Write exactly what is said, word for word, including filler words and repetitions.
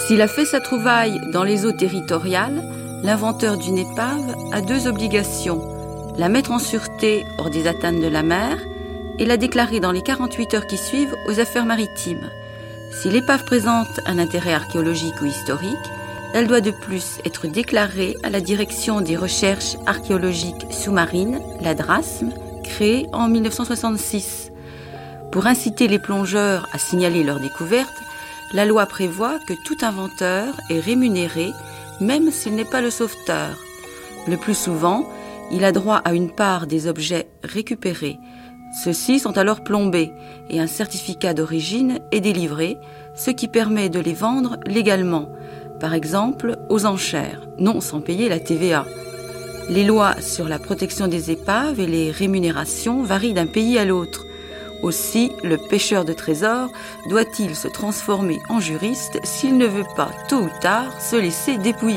S'il a fait sa trouvaille dans les eaux territoriales, l'inventeur d'une épave a deux obligations, la mettre en sûreté hors des atteintes de la mer et la déclarer dans les quarante-huit heures qui suivent aux affaires maritimes. Si l'épave présente un intérêt archéologique ou historique, elle doit de plus être déclarée à la Direction des recherches archéologiques sous-marines, la DRASM, créée en mille neuf cent soixante-six. Pour inciter les plongeurs à signaler leur découverte, la loi prévoit que tout inventeur est rémunéré, même s'il n'est pas le sauveteur. Le plus souvent, il a droit à une part des objets récupérés. Ceux-ci sont alors plombés et un certificat d'origine est délivré, ce qui permet de les vendre légalement, par exemple aux enchères, non sans payer la T V A. Les lois sur la protection des épaves et les rémunérations varient d'un pays à l'autre. Aussi, le pêcheur de trésors doit-il se transformer en juriste s'il ne veut pas, tôt ou tard, se laisser dépouiller ?